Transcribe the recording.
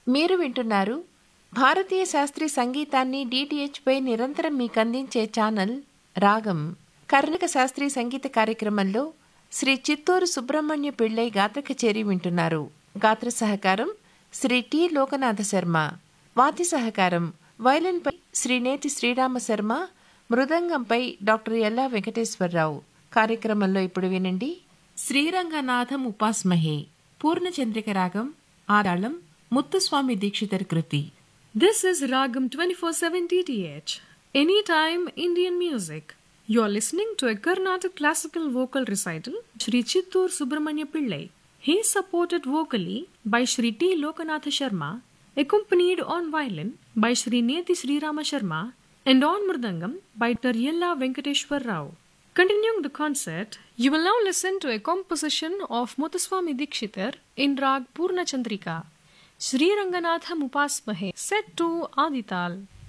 మీరు వింటున్నారు భారతీయ శాస్త్రీయ సంగీతాన్ని DTH పై నిరంతరం మీకు అందించే ఛానల్ రాగం. కర్ణాటక శాస్త్రీయ సంగీత కార్యక్రమంలో శ్రీ చిత్తూరు సుబ్రహ్మణ్య పిళ్ళై గాత్ర కచేరీ వింటున్నారు. గాత్ర సహకారం శ్రీ టి లోకనాథ శర్మ. వాద్య సహకారం వయలిన్పై శ్రీ నేతి శ్రీరామ శర్మ, మృదంగంపై డాక్టర్ ఎల్లా వెంకటేశ్వరరావు. కార్యక్రమంలో ఇప్పుడు వినండి శ్రీరంగనాథం ఉపాస్మహే పూర్ణచంద్రిక రాగం ఆదాళం ముత్తుస్వామి దీక్షితర్ కృతి. This is Ragam 24/7 DTH. Anytime Indian music. You're listening to a Carnatic classical vocal recital, Shri Chittur Subramanya Pillai. He is supported vocally by Shri T. Lokanatha Sharma, accompanied on violin by Shri Neti Sri Rama Sharma, and on mridangam by Dr. Yella Venkateshwar Rao. Continuing the concert, you will now listen to a composition of Muthuswami Dikshitar in Rag Purna Chandrika. Sri Ranganatham Upasmahe, set to Adital.